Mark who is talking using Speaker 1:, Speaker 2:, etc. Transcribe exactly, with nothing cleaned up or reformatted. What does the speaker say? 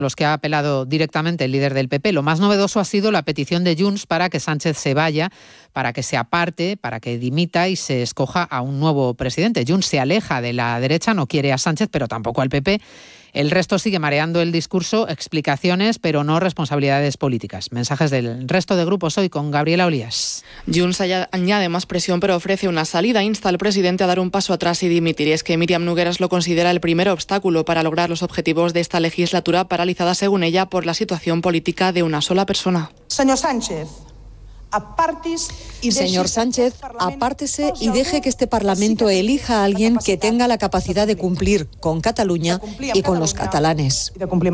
Speaker 1: los que ha apelado directamente el líder del P P. Lo más novedoso ha sido la petición de Junts para que Sánchez se vaya, para que se aparte, para que dimita y se escoja a un nuevo presidente. Junts se aleja de la derecha, no quiere a Sánchez, pero tampoco al P P. El resto sigue mareando el discurso, explicaciones, pero no responsabilidades políticas. Mensajes del resto de grupos hoy con Gabriela Olías.
Speaker 2: Junts añade más presión, pero ofrece una salida. Insta al presidente a dar un paso atrás y dimitir. Y es que Míriam Nogueras lo considera el primer obstáculo para lograr los objetivos de esta legislatura, paralizada, según ella, por la situación política de una sola persona.
Speaker 3: Señor Sánchez,
Speaker 4: Señor Sánchez, apártese y deje que este Parlamento elija a alguien que tenga la capacidad de cumplir con Cataluña y con los catalanes.